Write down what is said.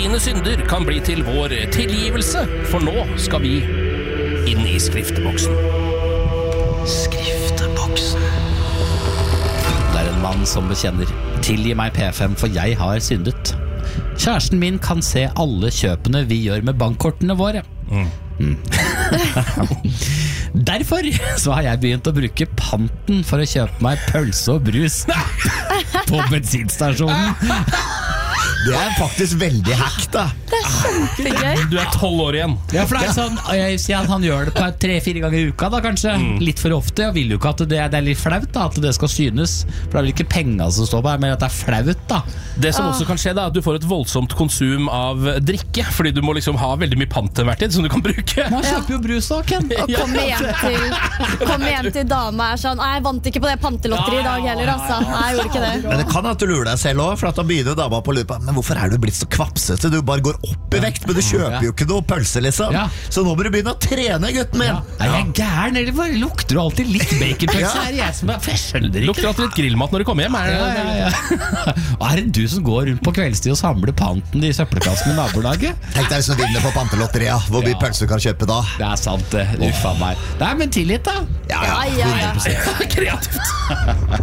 dine synder kan bli til vår tilgivelse, for nå skal vi inn i skrifteboksen. Skrifteboksen. Det en mann som bekjenner: tilgi meg P5, for jeg har syndet. Kjæresten min kan se alle kjøpene vi gjør med bankkortene våre. Derfor så har jeg begynt å bruke panten for å kjøpe meg pølse og brus på bensinstasjonen. Det faktisk veldig hack da. Det kjempegøy. Du 12 år igjen. Ja, for det sånn, jeg sier at han gjør det på 3-4 ganger i uka da, kanskje. Litt for ofte. Jeg vil jo ikke at det er litt flaut da, at det skal synes. For det vel ikke penger som står på her, men at det flaut da. Det som også kan skje da, at du får et voldsomt konsum av drikke, fordi du må liksom ha veldig mye pant til hver tid som du kan bruke. Man kjøper jo brus da, Ken. Og komme hjem til dama sånn: jeg vant ikke på det pantelotteriet i dag heller, altså. Nei, jeg gjorde ikke det. Men det kan at du lurer deg selv også, for at da begynner dama på lupa. Men hvorfor du blitt så kvapsete? Du bare går opp i vekt, men du kjøper jo ikke noe pølse liksom. Så nå må du begynne å trene, gutten min. Er jeg gæren, eller bare lukter du alltid litt baconpølse? Er det jeg som jeg skjønner ikke. Lukter alltid litt grillmat når du kommer hjem. Og er det du som går rundt på kveldstid og samler panten i søppelkassen med nabolaget? Tenk deg hvis du vinner på pantelotteriet. Hvor mye pølse du kan kjøpe da? Det sant det, uffa meg. Nei, men tillit da. Ja, 100%. Kreativt.